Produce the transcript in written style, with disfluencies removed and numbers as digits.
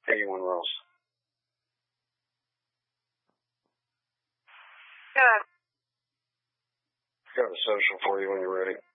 81 Rose. Good. Got a social for you when you're ready.